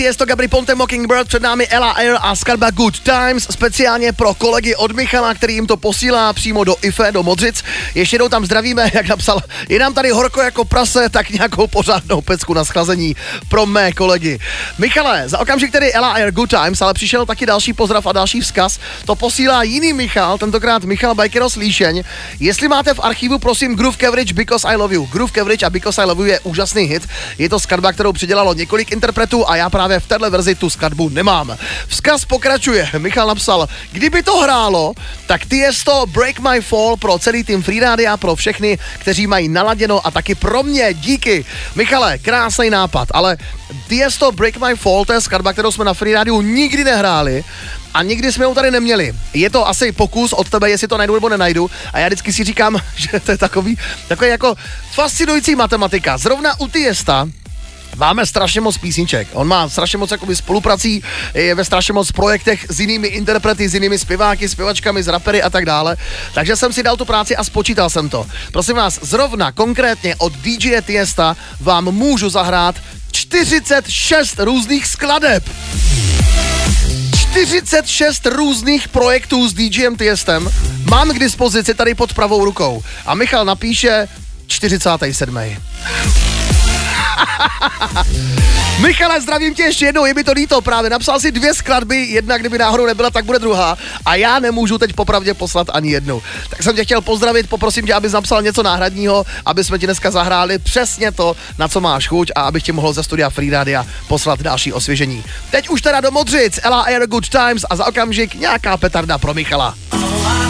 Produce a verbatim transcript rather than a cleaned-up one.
Je to Gabry Ponte, Mockingbird, před námi Ella Air a skladba Good Times, speciálně pro kolegy od Michala, který jim to posílá přímo do I F E, do Modřic. Ještě jednou tam zdravíme, jak napsal, je nám tady horko jako prase, tak nějakou pořádnou pecku na schlazení pro mé kolegy. Michale, za okamžik tedy Ella Air Good Times, ale přišel taky další pozdrav a další vzkaz. To posílá jiný Michal, tentokrát Michal Bajkeros Líšeň. Jestli máte v archivu, prosím, Groove Coverage Because I Love You. Groove Coverage a Because I Love You je úžasný hit. Je to skladba, kterou přidělalo několik interpretů a já právě v téhle verzi tu skladbu nemám. Vzkaz pokračuje. Michal napsal, kdyby to hrálo, tak Tiesto Break My Fall pro celý tým Free Radia, pro všechny, kteří mají naladěno a taky pro mě. Díky. Michale, krásný nápad, ale Tiesto Break My Fall, to je skladba, kterou jsme na Free Radiu nikdy nehráli a nikdy jsme ho tady neměli. Je to asi pokus od tebe, jestli to najdu nebo nenajdu a já vždycky si říkám, že to je takový, takový jako fascinující matematika. Zrovna u Tiesta máme strašně moc písniček. On má strašně moc jakoby spoluprací, je ve strašně moc projektech s jinými interprety, s jinými zpěváky, zpěvačkami, s rapery a tak dále. Takže jsem si dal tu práci a spočítal jsem to. Prosím vás, zrovna konkrétně od D J Tiesta vám můžu zahrát čtyřicet šest různých skladeb. čtyřicet šest různých projektů s DJem Tiestem mám k dispozici tady pod pravou rukou. A Michal napíše čtyřicátý sedmý Michale, zdravím tě ještě jednou, je mi to líto, právě napsal si dvě skladby, jedna kdyby náhodou nebyla, tak bude druhá a já nemůžu teď popravdě poslat ani jednu. Tak jsem tě chtěl pozdravit, poprosím tě, abys napsal něco náhradního, aby jsme ti dneska zahráli přesně to, na co máš chuť a abych ti mohl ze studia Free Radia poslat další osvěžení. Teď už teda do Modřic, Ella Air Good Times a za okamžik nějaká petarda pro Michala.